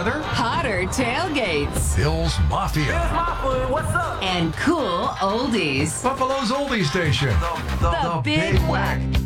weather, hotter tailgates, Bills Mafia, Here's my food. What's up? and cool oldies. Buffalo's oldie station. The Big Whack